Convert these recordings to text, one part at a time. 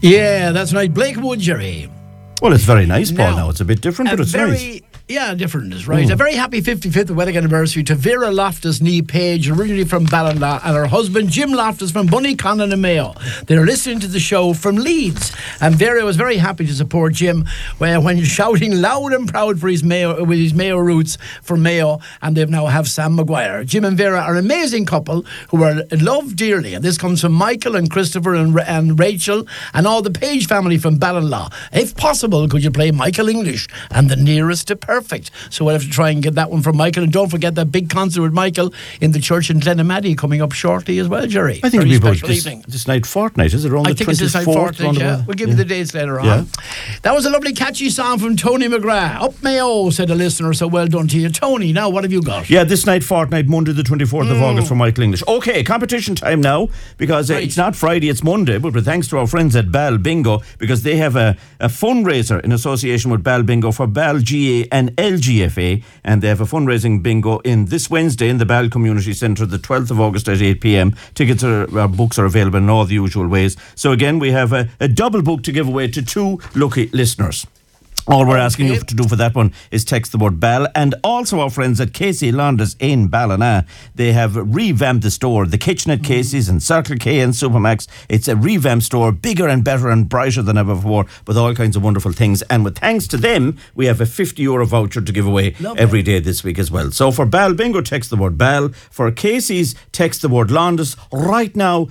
Yeah, that's right. Blake Wood, Jerry. Well, it's very nice, Paul, now. It's a bit different, but it's nice. Yeah, different is right. A very happy 55th wedding anniversary to Vera Loftus-Nee Page, originally from Ballina, and her husband Jim Loftus from Bunnyconnon and Mayo. They're listening to the show from Leeds, and Vera was very happy to support Jim when shouting loud and proud for his Mayo roots for Mayo, and they now have Sam Maguire. Jim and Vera are an amazing couple who are loved dearly, and this comes from Michael and Christopher and Rachel and all the Page family from Ballina. If possible, could you play Michael English and the nearest to perfect? So we'll have to try and get that one from Michael. And don't forget that big concert with Michael in the church in Glenamaddy coming up shortly as well, Jerry. I think it'll be about this night fortnight. Is it around the 24th? I think it's this night fortnight, yeah. We'll give you the dates later on. That was a lovely catchy song from Tony McGrath. Up Mayo, said a listener, so well done to you. Tony, now what have you got? Yeah, this night fortnight, Monday the 24th of August for Michael English. Okay, competition time now, because it's not Friday, it's Monday, but thanks to our friends at Bal Bingo, because they have a fundraiser in association with Bal Bingo for Bal GA and LGFA, and they have a fundraising bingo in this Wednesday in the Bal Community Centre, the 12th of August at 8 p.m. Tickets books are available in all the usual ways. So again, we have a double book to give away to 2 lucky listeners. All we're asking you to do for that one is text the word Bal. And also our friends at Casey Launders in Ballina, they have revamped the store, the kitchen at Casey's and Circle K and Supermax. It's a revamped store, bigger and better and brighter than ever before, with all kinds of wonderful things. And with thanks to them, we have a €50 voucher to give away every day this week as well. So for Bal Bingo, text the word Bal. For Casey's, text the word Launders right now.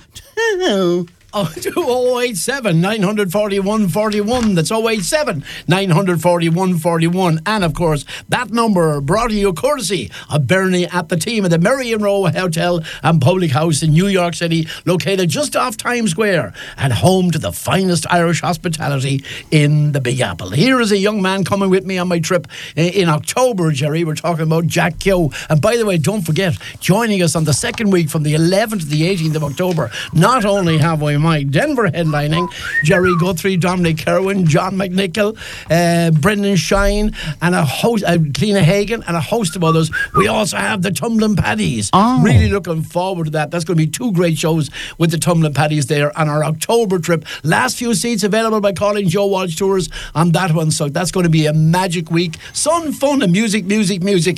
087 941 41. That's 087 941 41. And of course, that number brought to you courtesy of Bernie at the team at the Merrion Row Hotel and Public House in New York City, located just off Times Square and home to the finest Irish hospitality in the Big Apple. Here is a young man coming with me on my trip in October, Jerry. We're talking about Jack Keogh. And by the way, don't forget, joining us on the second week from the 11th to the 18th of October, not only have we my Denver headlining, Jerry Guthrie, Dominic Kerwin, John McNichol, Brendan Shine, and a host, Clina Hagan, and a host of others. We also have the Tumbling Paddies. Really looking forward to that. That's going to be 2 great shows with the Tumbling Paddies there on our October trip. Last few seats available by calling Joe Walsh Tours on that one. So that's going to be a magic week. Sun, fun, and music.